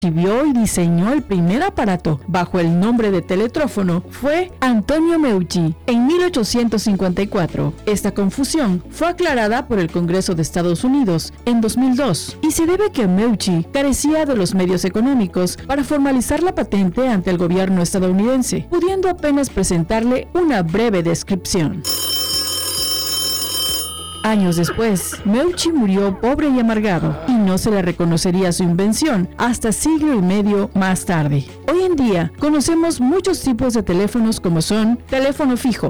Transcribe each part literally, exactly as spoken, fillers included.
Concibió y diseñó el primer aparato bajo el nombre de teletrófono fue Antonio Meucci en mil ochocientos cincuenta y cuatro. Esta confusión fue aclarada por el Congreso de Estados Unidos en dos mil dos y se debe a que Meucci carecía de los medios económicos para formalizar la patente ante el gobierno estadounidense, pudiendo apenas presentarle una breve descripción. Años después, Meucci murió pobre y amargado, y no se le reconocería su invención hasta siglo y medio más tarde. Hoy en día, conocemos muchos tipos de teléfonos como son teléfono fijo,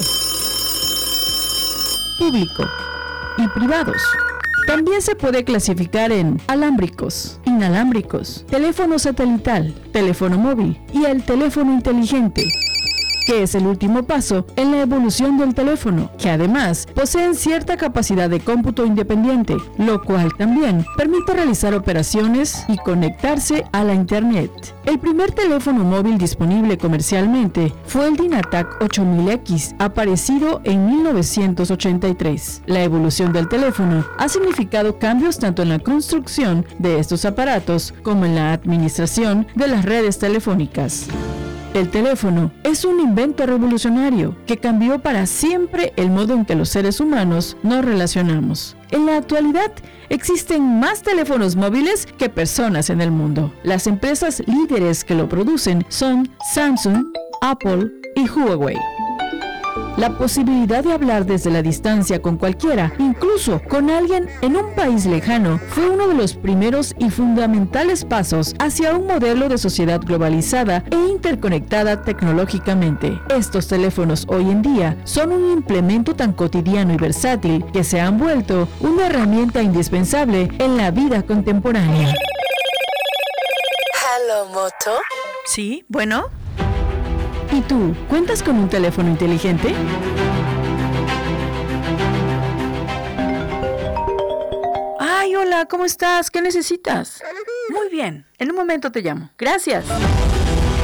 público y privados. También se puede clasificar en alámbricos, inalámbricos, teléfono satelital, teléfono móvil y el teléfono inteligente, que es el último paso en la evolución del teléfono, que además poseen cierta capacidad de cómputo independiente, lo cual también permite realizar operaciones y conectarse a la Internet. El primer teléfono móvil disponible comercialmente fue el Dynatac ocho mil X, aparecido en mil novecientos ochenta y tres. La evolución del teléfono ha significado cambios tanto en la construcción de estos aparatos como en la administración de las redes telefónicas. El teléfono es un invento revolucionario que cambió para siempre el modo en que los seres humanos nos relacionamos. En la actualidad, existen más teléfonos móviles que personas en el mundo. Las empresas líderes que lo producen son Samsung, Apple y Huawei. La posibilidad de hablar desde la distancia con cualquiera, incluso con alguien en un país lejano, fue uno de los primeros y fundamentales pasos hacia un modelo de sociedad globalizada e interconectada tecnológicamente. Estos teléfonos hoy en día son un implemento tan cotidiano y versátil que se han vuelto una herramienta indispensable en la vida contemporánea. Hello, Moto. Sí, bueno. ¿Y tú, cuentas con un teléfono inteligente? Ay, hola, ¿cómo estás? ¿Qué necesitas? Muy bien, en un momento te llamo. Gracias.